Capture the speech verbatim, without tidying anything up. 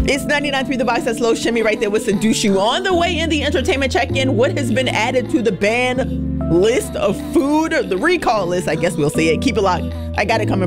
It's ninety-nine point three The Box. That's Low Shimmy right there with Seduce You. On the way in the entertainment check-in, what has been added to the ban list of food, the recall list, I guess we'll see it. Keep it locked. I got it coming